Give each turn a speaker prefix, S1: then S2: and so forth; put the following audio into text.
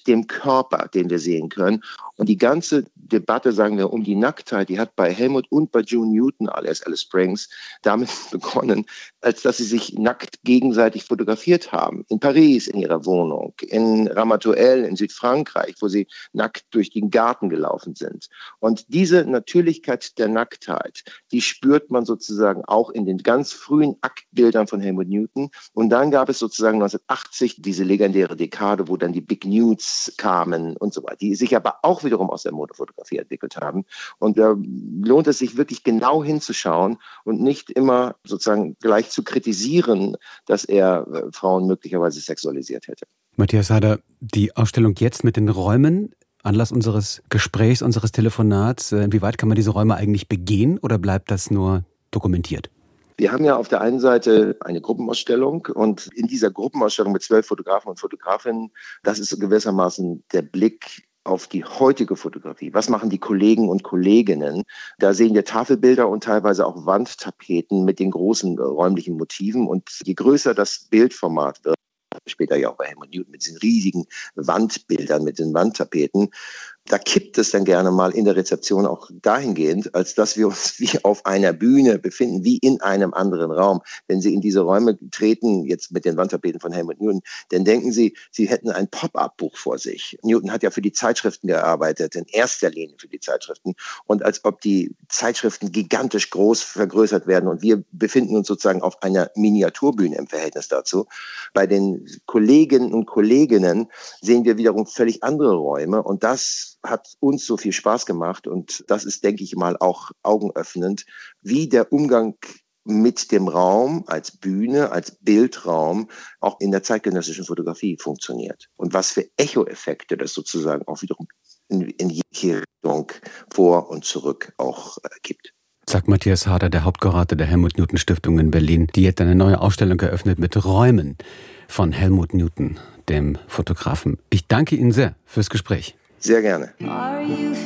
S1: und dem Körper, den wir sehen können. Und die ganze Debatte, sagen wir, um die Nacktheit, die hat bei Helmut und bei June Newton, alias Alice Springs, damit begonnen, als dass sie sich nackt gegenseitig fotografiert haben. In Paris, in ihrer Wohnung, in Ramatuelle, in Südfrankreich, wo sie nackt durch den Garten gelaufen sind. Und diese Natürlichkeit der Nacktheit, die spürt man sozusagen auch in den ganz frühen Aktbildern von Helmut Newton. Und dann gab es sozusagen 1980 diese legendäre Dekade, wo dann die Big Nudes kamen und so weiter, die sich aber auch wiederum aus der Modefotografie entwickelt haben. Und da lohnt es sich wirklich genau hinzuschauen und nicht immer sozusagen gleich zu kritisieren, dass er Frauen möglicherweise sexualisiert hätte.
S2: Matthias Harder, die Ausstellung jetzt mit den Räumen, Anlass unseres Gesprächs, unseres Telefonats, inwieweit kann man diese Räume eigentlich begehen oder bleibt das nur dokumentiert?
S1: Wir haben ja auf der einen Seite eine Gruppenausstellung und in dieser Gruppenausstellung mit 12 Fotografen und Fotografinnen, das ist so gewissermaßen der Blick auf die heutige Fotografie. Was machen die Kollegen und Kolleginnen? Da sehen wir Tafelbilder und teilweise auch Wandtapeten mit den großen räumlichen Motiven. Und je größer das Bildformat wird, später ja auch bei Helmut Newton mit diesen riesigen Wandbildern, mit den Wandtapeten, da kippt es dann gerne mal in der Rezeption auch dahingehend, als dass wir uns wie auf einer Bühne befinden, wie in einem anderen Raum. Wenn Sie in diese Räume treten, jetzt mit den Wandtapeten von Helmut Newton, dann denken Sie, Sie hätten ein Pop-up-Buch vor sich. Newton hat ja für die Zeitschriften gearbeitet, in erster Linie für die Zeitschriften. Und als ob die Zeitschriften gigantisch groß vergrößert werden. Und wir befinden uns sozusagen auf einer Miniaturbühne im Verhältnis dazu. Bei den Kolleginnen und Kolleginnen sehen wir wiederum völlig andere Räume. Und das hat uns so viel Spaß gemacht und das ist, denke ich mal, auch augenöffnend, wie der Umgang mit dem Raum als Bühne, als Bildraum auch in der zeitgenössischen Fotografie funktioniert und was für Echoeffekte das sozusagen auch wiederum in jede Richtung vor und zurück auch gibt.
S2: Sagt Matthias Harder, der Hauptkurator der Helmut Newton Stiftung in Berlin, die jetzt eine neue Ausstellung eröffnet mit Räumen von Helmut Newton, dem Fotografen. Ich danke Ihnen sehr fürs Gespräch.
S1: Sehr gerne.